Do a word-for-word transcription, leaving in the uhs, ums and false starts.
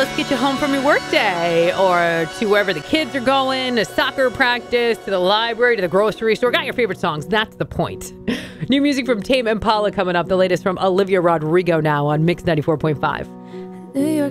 playlist get you home from your workday or to wherever the kids are going, to soccer practice, to the library, to the grocery store. Got your favorite songs. That's the point. New music from Tame Impala coming up. The latest from Olivia Rodrigo now on Mix ninety-four point five. New York